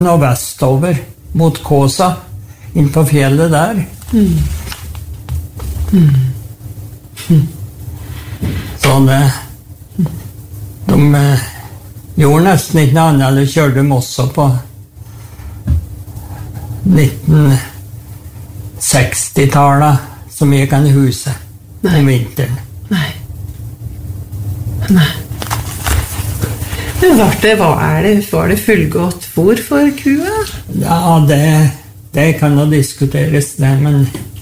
og vestover mot Kåsa, inn på fjellet der. Så de gjorde nesten ikke noe annet, eller kjørte dem også på 1960-tallet, som gikk an i huset om vinteren. Nei. Men var det fullgodt fôr for kua? Ja, det kan jo diskuteres, det, men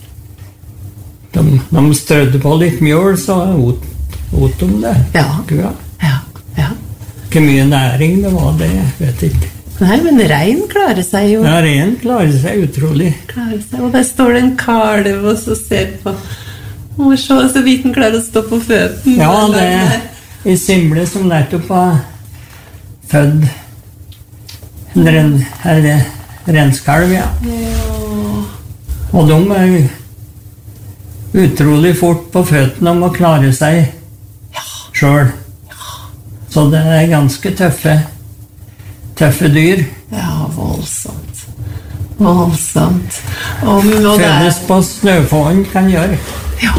de strødde på litt mjøl, så åt de det, kua. Ja. Ikke mye næring det var, det vet jeg ikke. Nei, men rein klarer seg jo. Ja, rein klarer seg utrolig. Og der står det en kalv og så ser på. Og så vidt den klarer å stå på føtten. Ja, det i Simble som nettopp var født en renskalv, ja. Og de utrolig fort på føttene om å klare seg selv. Så det ganske tøffe dyr. Ja, voldsomt. Fødes på snøfåen kan gjøre. Ja.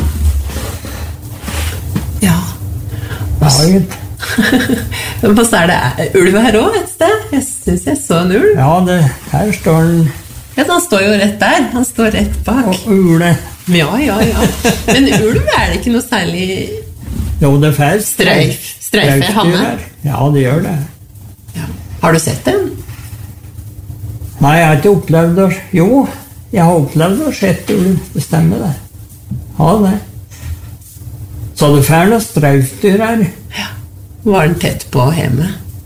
Men så det ulv her også et sted. Jeg synes jeg så en ulv. Ja, her står den. Ja, han står jo rett der. Han står rett bak. Og ule. Ja. Men ulv det ikke noe særlig... Jo, det fælt. Streifer hanne. Ja, det gjør det. Ja. Har du sett den? Nei, jeg har ikke opplevd det. Jo, jeg har opplevd det og sett ulv. Det stemmer det. Ja, det. Så det fær noe streifdyr her. Ja. Var den tett på hjemme?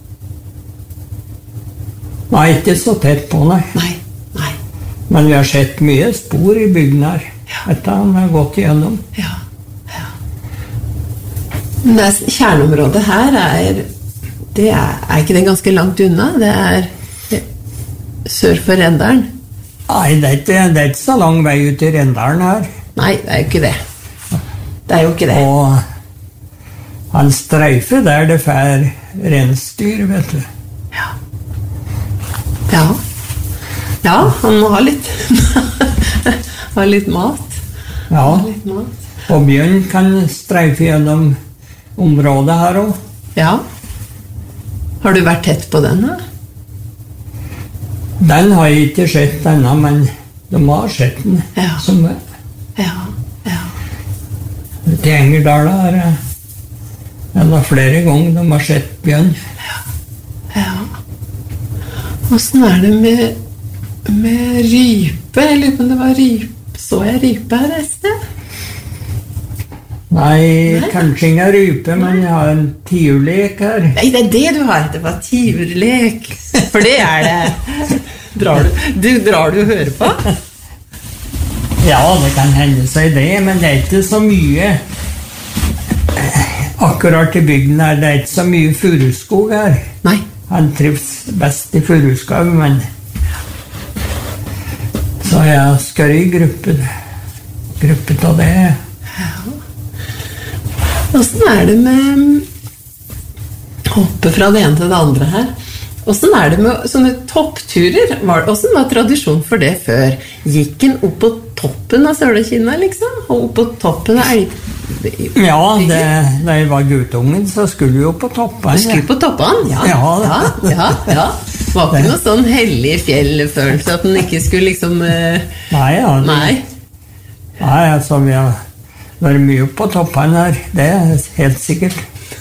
Nei, ikke så tett på, nei. Men vi har sett mye spor i bygden her. Etter han har gått igjennom. Ja. Men kjerneområdet her det ikke det ganske langt unna? Det sør for Rendalen? Nei, det er ikke så lang vei ut i Rendalen her. Nei, det jo ikke det. Det jo ikke det. Og han streifer der det fær rensdyr, vet du. Ja, han må ha litt mat. Ja, og bjørn kan streife gjennom området her også. Ja. Har du vært tett på den da? Den har jeg ikke sett ennå, men de har sett den. Ja. Til Engerdal har det flere ganger de har sett bjørn. Ja. Hvordan det med rype? Jeg lurer på om det var rype. Så jeg rype her et sted? Nei, kanskje ikke rype, men jeg har en tiurlek her. Nei, det det du har. Det var tiurlek. For det det. Drar du og hører på? Ja, det kan hende seg det, men det ikke så mye. Akkurat i bygden her, det ikke så mye furuskog her. Nei. Han trives best i furuskog, men så jeg skal i gruppe av det. Ja. Hvordan det med hoppe fra det ene til det andre her? Hvordan det med sånne toppturer? Hvordan var tradisjon for det før? Gikk en opp på toppen av Sølekinna, liksom? Og opp på toppen av elg? Ja, da jeg var guttungen, så skulle vi jo på toppen. Du skulle på toppen? Ja. Var ikke noe sånn hellig fjellfølelse at den ikke skulle liksom... Nei, altså vi har vært mye på toppen her, det helt sikkert.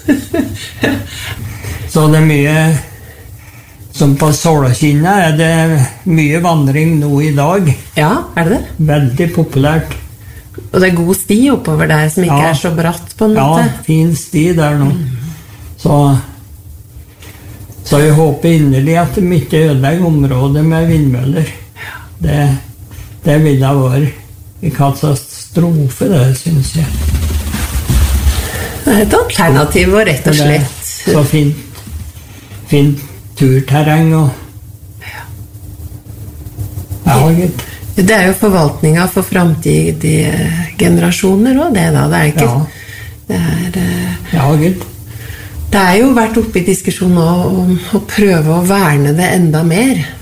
Så det mye... Som på Sølekinna det mye vandring nå i dag. Ja, det? Veldig populært. Og det god sti oppover der som ikke så bratt på en måte? Ja, fin sti der nå. Så jeg håper innerlig at de ikke ødelegger området med vindmøller. Det vil ha vært en katastrofe, det synes jeg. Det et alternativ og rett og slett. Så fint turterreng og det jo forvaltningen for fremtidige generasjoner også, det da, det ikke det jo vært oppe i diskusjon nå om å prøve å verne det enda mer